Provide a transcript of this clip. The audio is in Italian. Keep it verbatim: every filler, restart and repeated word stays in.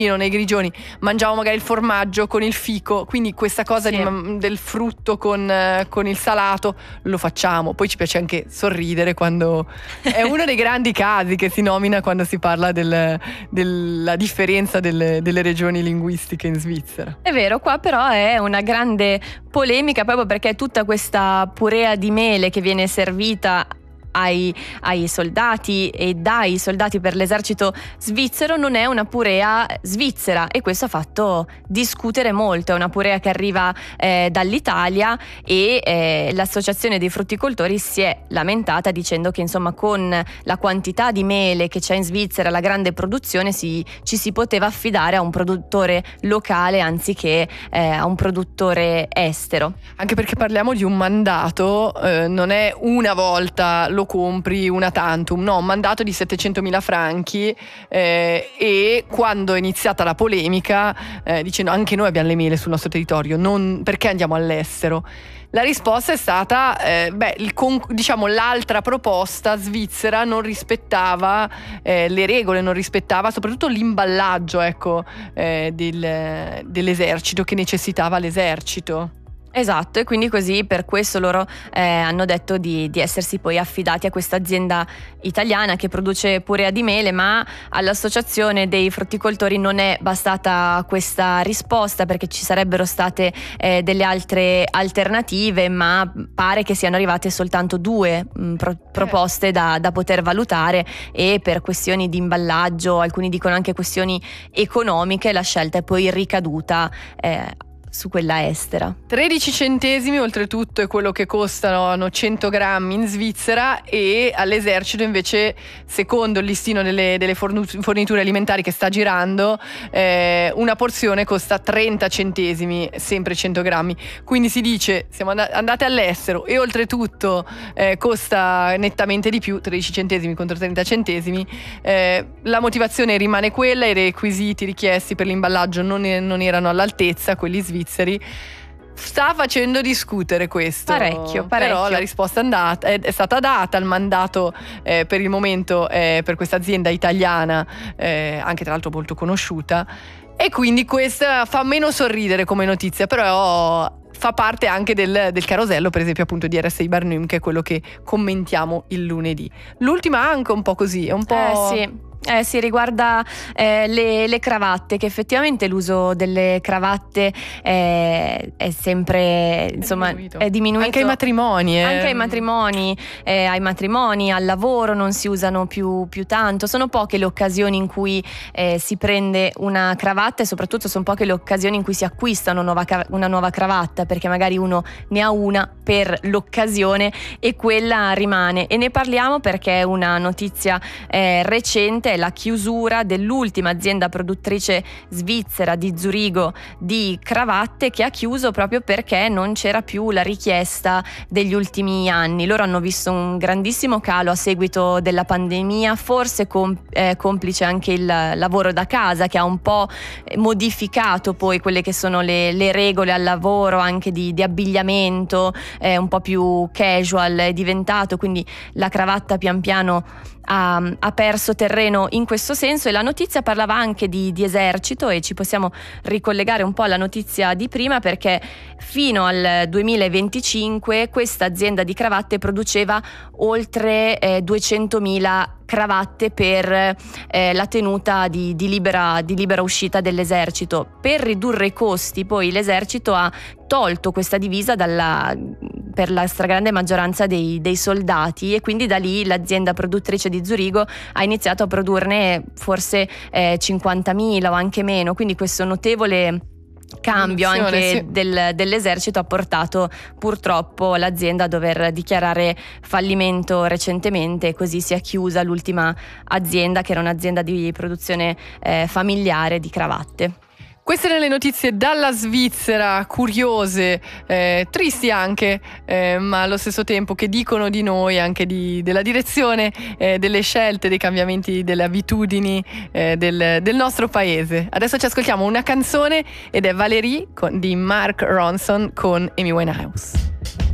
nei grigioni mangiamo magari il formaggio con il fico, quindi questa cosa Sì. di, del frutto con, eh, con il salato lo facciamo. Poi ci piace anche sorridere quando è uno dei grandi casi che si nomina quando si parla del, della differenza delle, delle regioni linguistiche in Svizzera. È vero, qua però è una grande polemica proprio perché tutta questa purea di mele che viene servita Ai, ai soldati e dai soldati per l'esercito svizzero non è una purea svizzera, e questo ha fatto discutere molto. È una purea che arriva eh, dall'Italia e eh, l'associazione dei frutticoltori si è lamentata dicendo che insomma con la quantità di mele che c'è in Svizzera, la grande produzione, si, ci si poteva affidare a un produttore locale anziché eh, a un produttore estero. Anche perché parliamo di un mandato, eh, non è una volta lo compri una tantum, no, un mandato di settecentomila franchi, eh, e quando è iniziata la polemica eh, dicendo anche noi abbiamo le mele sul nostro territorio, non, perché andiamo all'estero? La risposta è stata eh, beh, il con, diciamo l'altra proposta svizzera non rispettava eh, le regole, non rispettava soprattutto l'imballaggio, ecco, eh, del, dell'esercito, che necessitava l'esercito. Esatto, e quindi così per questo loro eh, hanno detto di, di essersi poi affidati a questa azienda italiana che produce purea di mele, ma all'associazione dei frutticoltori non è bastata questa risposta perché ci sarebbero state eh, delle altre alternative, ma pare che siano arrivate soltanto due mh, pro- proposte da, da poter valutare, e per questioni di imballaggio, alcuni dicono anche questioni economiche, la scelta è poi ricaduta eh, su quella estera. tredici centesimi oltretutto è quello che costano cento grammi in Svizzera, e all'esercito invece, secondo il listino delle, delle forniture alimentari che sta girando, eh, una porzione costa trenta centesimi, sempre cento grammi. Quindi si dice siamo and- andate all'estero e oltretutto eh, costa nettamente di più, tredici centesimi contro trenta centesimi. Eh, la motivazione rimane quella, i requisiti richiesti per l'imballaggio non, e- non erano all'altezza, quelli svizzeri. Sta facendo discutere questo, parecchio, parecchio. Però la risposta è, andata, è, è stata data. Il mandato eh, per il momento è per questa azienda italiana, eh, anche tra l'altro molto conosciuta, e quindi questa fa meno sorridere come notizia, però fa parte anche del, del carosello, per esempio appunto di R S I Barnum, che è quello che commentiamo il lunedì. L'ultima anche un po' così, è un po'... Eh sì. Eh sì, riguarda eh, le, le cravatte, che effettivamente l'uso delle cravatte eh, è sempre, insomma, è diminuito. è diminuito. Anche ai matrimoni. Eh. Anche ai matrimoni, eh, ai matrimoni, al lavoro non si usano più, più tanto. Sono poche le occasioni in cui eh, si prende una cravatta, e soprattutto sono poche le occasioni in cui si acquista una nuova, una nuova cravatta, perché magari uno ne ha una per l'occasione e quella rimane. E ne parliamo perché è una notizia eh, recente, è la chiusura dell'ultima azienda produttrice svizzera di Zurigo di cravatte, che ha chiuso proprio perché non c'era più la richiesta degli ultimi anni. Loro hanno visto un grandissimo calo a seguito della pandemia, forse com- eh, complice anche il lavoro da casa, che ha un po' modificato poi quelle che sono le, le regole al lavoro, anche di, di abbigliamento, eh, un po' più casual è diventato, quindi la cravatta pian piano ha, ha perso terreno in questo senso. E la notizia parlava anche di, di esercito, e ci possiamo ricollegare un po' alla notizia di prima, perché fino al duemilaventicinque questa azienda di cravatte produceva oltre eh, duecentomila cravatte per eh, la tenuta di, di, libera, di libera uscita dell'esercito. Per ridurre i costi poi l'esercito ha tolto questa divisa dalla, per la stragrande maggioranza dei, dei soldati, e quindi da lì l'azienda produttrice di Zurigo ha iniziato a produrne forse eh, cinquantamila o anche meno, quindi questo notevole cambio anche sì. del, dell'esercito ha portato purtroppo l'azienda a dover dichiarare fallimento recentemente, e così si è chiusa l'ultima azienda, che era un'azienda di produzione eh, familiare di cravatte. Queste erano le notizie dalla Svizzera, curiose, eh, tristi anche, eh, ma allo stesso tempo che dicono di noi, anche di, della direzione, eh, delle scelte, dei cambiamenti, delle abitudini eh, del, del nostro paese. Adesso ci ascoltiamo una canzone, ed è Valérie con, di Mark Ronson con Amy Winehouse.